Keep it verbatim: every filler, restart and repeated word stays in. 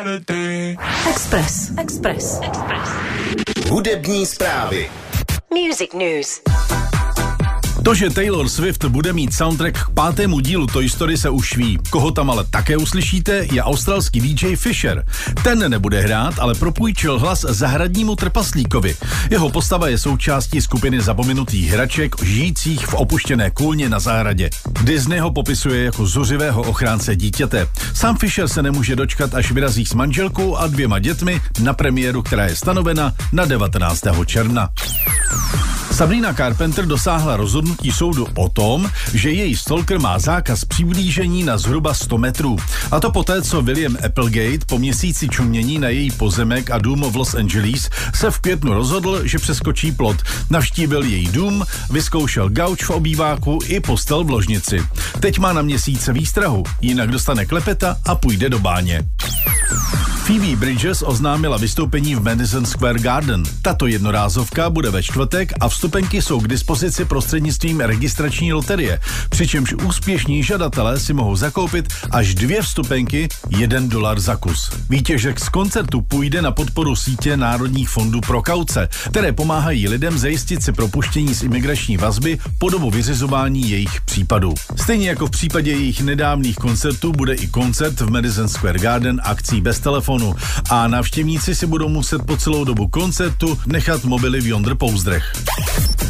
Express. Express. Express. Hudební zprávy. Music News. To, že Taylor Swift bude mít soundtrack k pátému dílu Toy Story, se už ví. Koho tam ale také uslyšíte, je australský D J Fisher. Ten nebude hrát, ale propůjčil hlas zahradnímu trpaslíkovi. Jeho postava je součástí skupiny zapomenutých hraček, žijících v opuštěné kůlně na zahradě. Disney ho popisuje jako zuřivého ochránce dítěte. Sám Fisher se nemůže dočkat, až vyrazí s manželkou a dvěma dětmi na premiéru, která je stanovena na devatenáctého června. Sabrina Carpenter dosáhla rozhodnutí soudu o tom, že její stalker má zákaz přiblížení na zhruba sto metrů. A to poté, co William Applegate po měsíci čumění na její pozemek a dům v Los Angeles se v květnu rozhodl, že přeskočí plot. Navštívil její dům, vyzkoušel gauč v obýváku i postel v ložnici. Teď má na měsíce výstrahu, jinak dostane klepeta a půjde do báně. Phoebe Bridgers oznámila vystoupení v Madison Square Garden. Tato jednorázovka bude ve čtvrtek a vstupenky jsou k dispozici prostřednictvím registrační loterie, přičemž úspěšní žadatelé si mohou zakoupit až dvě vstupenky, jeden dolar za kus. Výtěžek z koncertu půjde na podporu sítě národních fondů pro kauce, které pomáhají lidem zajistit si propuštění z imigrační vazby po dobu vyřizování jejich případů. Stejně jako v případě jejich nedávných koncertů bude i koncert v Madison Square Garden akcí bez telefonu a návštěvníci si budou muset po celou dobu koncertu nechat mobily v yondr pouzdrech.